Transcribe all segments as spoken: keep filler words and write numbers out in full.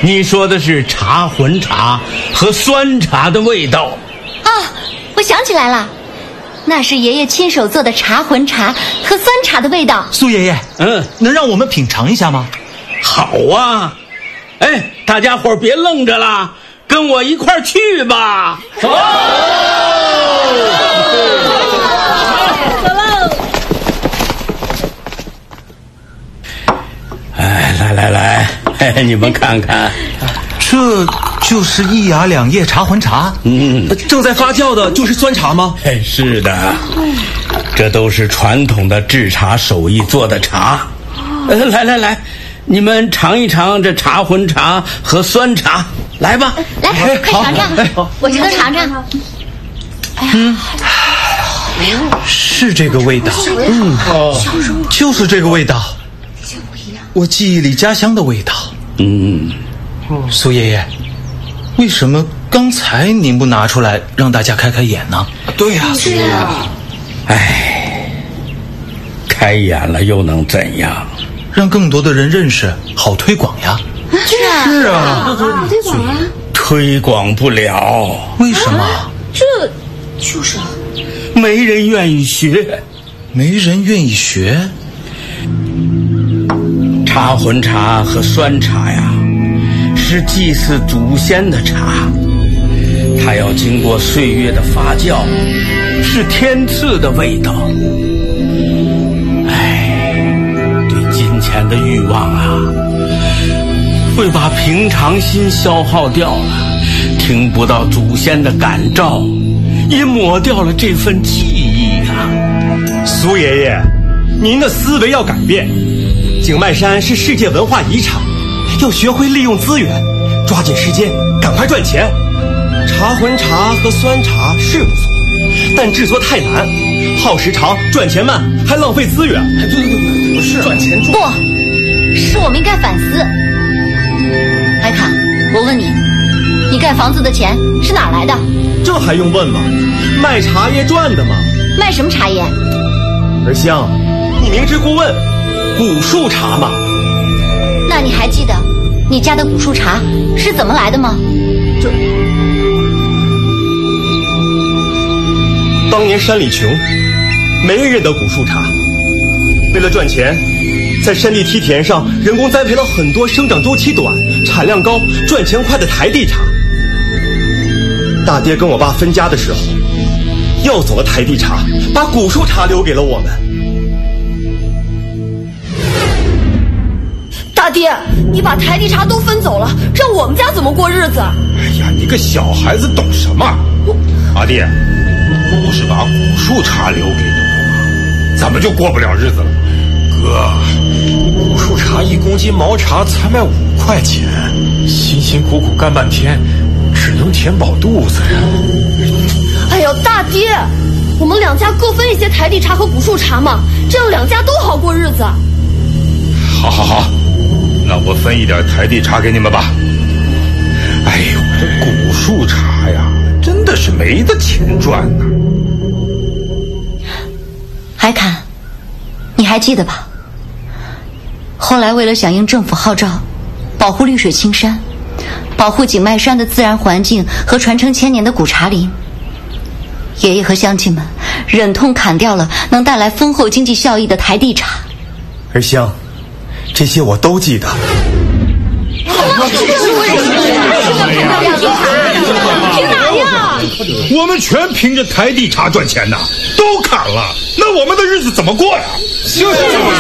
你说的是茶魂茶和酸茶的味道。 啊，我想起来了，那是爷爷亲手做的茶魂茶和酸茶的味道。 苏爷爷， 嗯， 能让我们品尝一下吗？ 好啊！哎，大家伙别愣着了，跟我一块儿去吧！走！哎，来来来，嘿嘿，你们看看， 这就是一芽两叶茶魂茶。 嗯， 正在发酵的就是酸茶吗？ 哎，是的，这都是传统的制茶手艺做的茶。呃，来来来，你们尝一尝这茶魂茶和酸茶，来吧， 来，快尝尝，我这个尝尝。 嗯，是这个味道，嗯，就是这个味道，我记忆里家乡的味道。 嗯， 苏爷爷，为什么刚才您不拿出来让大家开开眼呢？ 对呀，苏爷爷， 哎，开眼了又能怎样？ 让更多的人认识，好推广呀。 是啊， 是啊， 推广啊。 推广不了， 为什么？ 这就是啊， 没人愿意学， 没人愿意学。 茶魂茶和酸茶呀，是祭祀祖先的茶，它要经过岁月的发酵，是天赐的味道。哎，对金钱的欲望啊，会把平常心消耗掉了，听不到祖先的感召，也抹掉了这份记忆啊。 苏爷爷，您的思维要改变。景迈山是世界文化遗产，要学会利用资源，抓紧时间，赶快赚钱。茶魂茶和酸茶是不错，但制作太难，耗时长，赚钱慢，还浪费资源。对对对，不是赚钱赚。 不，是我们应该反思。海侃，我问你，你盖房子的钱是哪来的？ 这还用问吗？卖茶叶赚的嘛。 卖什么茶叶？ 儿香，你明知故问。古树茶嘛。 那你还记得你家的古树茶是怎么来的吗？ 这当年山里穷，没人认得古树茶，为了赚钱，在山地梯田上人工栽培了很多生长周期短、产量高、赚钱快的台地茶。大爹跟我爸分家的时候，要走了台地茶，把古树茶留给了我们。 大爹，你把台地茶都分走了，让我们家怎么过日子？ 哎呀，你个小孩子懂什么？阿弟，不是把古树茶留给你们吗？咱们就过不了日子了。哥，古树茶一公斤毛茶才卖五块钱，辛辛苦苦干半天，只能填饱肚子呀。 哎呦，大爹，我们两家各分一些台地茶和古树茶嘛，这样两家都好过日子。 好好好。那我分一点台地茶给你们吧。哎呦，这古树茶呀，真的是没得钱赚呐。 海侃，你还记得吧？后来为了响应政府号召，保护绿水青山，保护景迈山的自然环境和传承千年的古茶林，爷爷和乡亲们忍痛砍掉了能带来丰厚经济效益的台地茶。 儿香，这些我都记得。 凭哪呀？ 我们全凭着台地茶赚钱呐，都砍了，那我们的日子怎么过呀？就是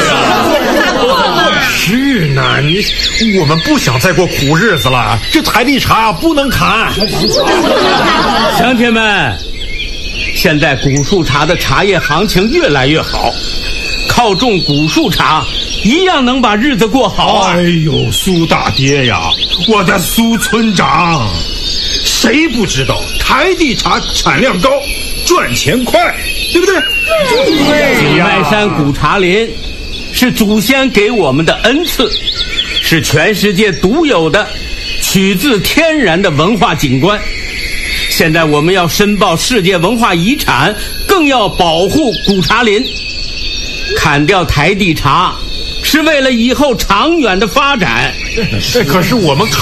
是呢，你我们不想再过苦日子了，这台地茶不能砍。 乡亲们，现在古树茶的茶叶行情越来越好，靠种古树茶一样能把日子过好啊！ 哎呦，苏大爹呀，我的苏村长，谁不知道台地茶产量高，赚钱快，对不对？ 景迈山古茶林是祖先给我们的恩赐，是全世界独有的取自天然的文化景观。现在我们要申报世界文化遗产，更要保护古茶林。砍掉台地茶是为了以后长远的发展。 可是我们